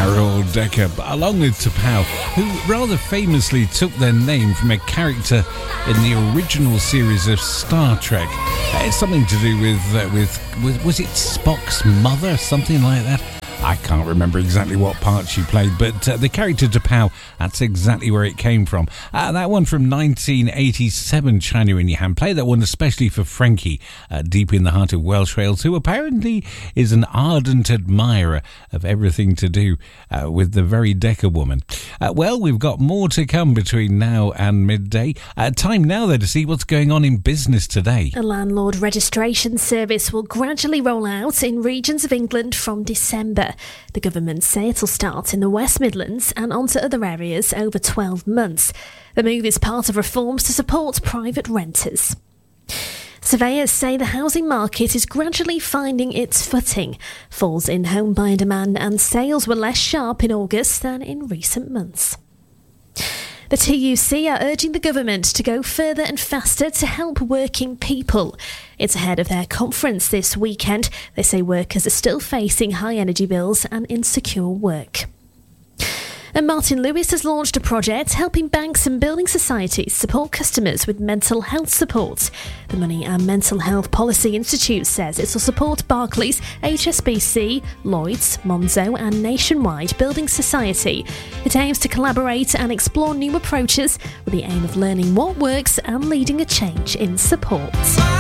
Carol Decker, along with T'Pau, who rather famously took their name from a character in the original series of Star Trek. It's something to do with was it Spock's mother, something like that? I can't remember exactly what part she played, but the character T'Pau, that's exactly where it came from. That one from 1987, China in Your Hand. Play that one especially for Frankie, deep in the heart of Welsh Wales, who apparently is an ardent admirer of everything to do with the very Decker woman. Well, we've got more to come between now and midday. Time now, though, to see what's going on in business today. A landlord registration service will gradually roll out in regions of England from December. The government say it'll start in the West Midlands and onto other areas over 12 months. The move is part of reforms to support private renters. Surveyors say the housing market is gradually finding its footing. Falls in home buyer demand and sales were less sharp in August than in recent months. The TUC are urging the government to go further and faster to help working people. It's ahead of their conference this weekend. They say workers are still facing high energy bills and insecure work. And Martin Lewis has launched a project helping banks and building societies support customers with mental health support. The Money and Mental Health Policy Institute says it will support Barclays, HSBC, Lloyds, Monzo and Nationwide Building Society. It aims to collaborate and explore new approaches with the aim of learning what works and leading a change in support.